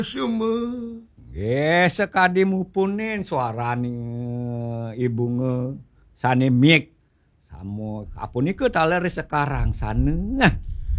Sume. Sekadi mupunin suarani ibu sane miek. Samo apun iku taleri sekarang sana.